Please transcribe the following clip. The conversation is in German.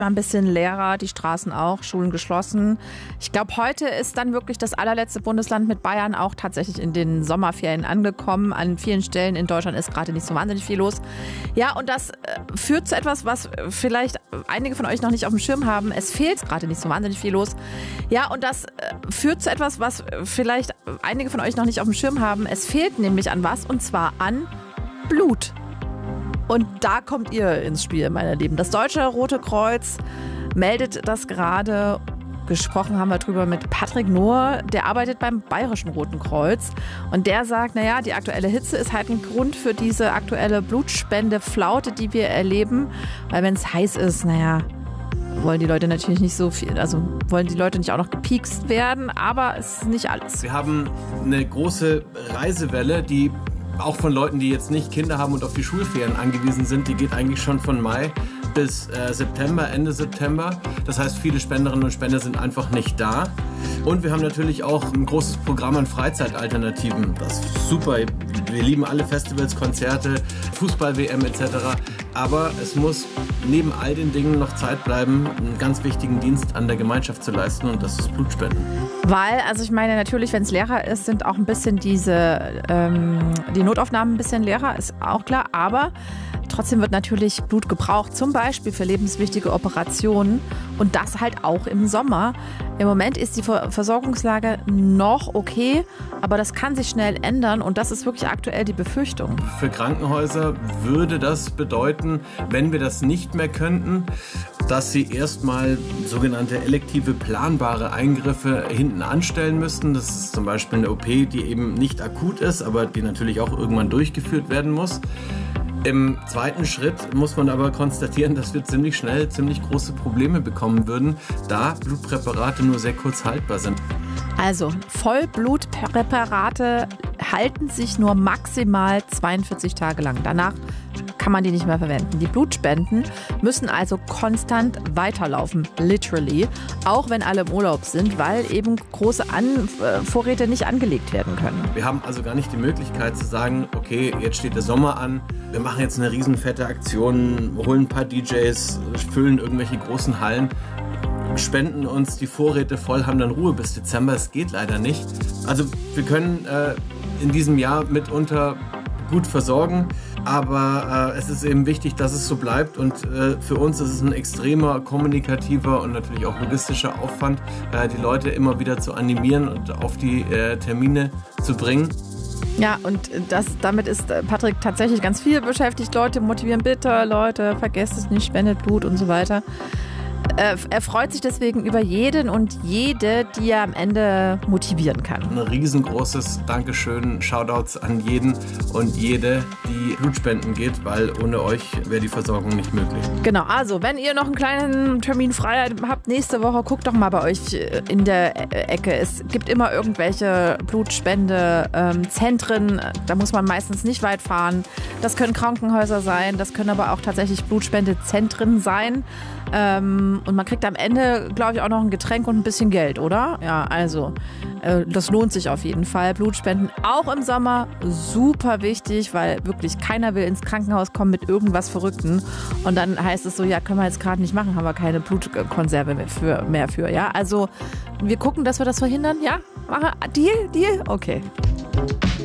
War ein bisschen leerer, die Straßen auch, Schulen geschlossen. Ich glaube, heute ist dann wirklich das allerletzte Bundesland mit Bayern auch tatsächlich in den Sommerferien angekommen. An vielen Stellen in Deutschland ist gerade nicht so wahnsinnig viel los. Ja, und das führt zu etwas, was vielleicht einige von euch noch nicht auf dem Schirm haben. Es fehlt gerade nicht so wahnsinnig viel los. Ja, und das führt zu etwas, was vielleicht einige von euch noch nicht auf dem Schirm haben. Es fehlt nämlich an was, und zwar an Blut. Und da kommt ihr ins Spiel, meine Lieben. Das Deutsche Rote Kreuz meldet das gerade. Gesprochen haben wir drüber mit Patrick Nohr, der arbeitet beim Bayerischen Roten Kreuz. Und der sagt, naja, die aktuelle Hitze ist halt ein Grund für diese aktuelle Blutspendeflaute, die wir erleben. Weil wenn es heiß ist, naja, wollen die Leute natürlich nicht so viel, also wollen die Leute nicht auch noch gepiekst werden, aber es ist nicht alles. Wir haben eine große Reisewelle, die auch von Leuten, die jetzt nicht Kinder haben und auf die Schulferien angewiesen sind, die geht eigentlich schon von Mai bis September, Ende September. Das heißt, viele Spenderinnen und Spender sind einfach nicht da. Und wir haben natürlich auch ein großes Programm an Freizeitalternativen. Das ist super. Wir lieben alle Festivals, Konzerte, Fußball-WM etc. Aber es muss neben all den Dingen noch Zeit bleiben, einen ganz wichtigen Dienst an der Gemeinschaft zu leisten, und das ist Blutspenden. Weil, also ich meine, natürlich, wenn es leerer ist, sind auch ein bisschen die Notaufnahmen ein bisschen leerer, ist auch klar. Aber trotzdem wird natürlich Blut gebraucht, zum Beispiel für lebenswichtige Operationen, und das halt auch im Sommer. Im Moment ist die Versorgungslage noch okay, aber das kann sich schnell ändern, und das ist wirklich aktuell die Befürchtung. Für Krankenhäuser würde das bedeuten, wenn wir das nicht mehr könnten, dass sie erstmal sogenannte elektive planbare Eingriffe hinten anstellen müssten. Das ist zum Beispiel eine OP, die eben nicht akut ist, aber die natürlich auch irgendwann durchgeführt werden muss. Im zweiten Schritt muss man aber konstatieren, dass wir ziemlich schnell ziemlich große Probleme bekommen würden, da Blutpräparate nur sehr kurz haltbar sind. Also Vollblutpräparate halten sich nur maximal 42 Tage lang. Danach kann man die nicht mehr verwenden. Die Blutspenden müssen also konstant weiterlaufen, literally, auch wenn alle im Urlaub sind, weil eben große Vorräte nicht angelegt werden können. Wir haben also gar nicht die Möglichkeit zu sagen, okay, jetzt steht der Sommer an, wir machen jetzt eine riesenfette Aktion, holen ein paar DJs, füllen irgendwelche großen Hallen, spenden uns die Vorräte voll, haben dann Ruhe bis Dezember. Es geht leider nicht. Also wir können in diesem Jahr mitunter gut versorgen, aber es ist eben wichtig, dass es so bleibt, und für uns ist es ein extremer kommunikativer und natürlich auch logistischer Aufwand, die Leute immer wieder zu animieren und auf die Termine zu bringen. Ja, und damit ist Patrick tatsächlich ganz viel beschäftigt. Leute motivieren, bitte, Leute, vergesst es nicht, spendet Blut und so weiter. Er freut sich deswegen über jeden und jede, die er am Ende motivieren kann. Ein riesengroßes Dankeschön, Shoutouts an jeden und jede, die Blutspenden geht, weil ohne euch wäre die Versorgung nicht möglich. Genau, also wenn ihr noch einen kleinen Termin frei habt nächste Woche, guckt doch mal bei euch in der Ecke. Es gibt immer irgendwelche Blutspendezentren, da muss man meistens nicht weit fahren. Das können Krankenhäuser sein, das können aber auch tatsächlich Blutspendezentren sein. Und man kriegt am Ende, glaube ich, auch noch ein Getränk und ein bisschen Geld, oder? Ja, also das lohnt sich auf jeden Fall. Blutspenden auch im Sommer super wichtig, weil wirklich keiner will ins Krankenhaus kommen mit irgendwas Verrückten. Und dann heißt es so, ja, können wir jetzt gerade nicht machen, haben wir keine Blutkonserve mehr für. Ja, also wir gucken, dass wir das verhindern. Ja, Deal? Okay.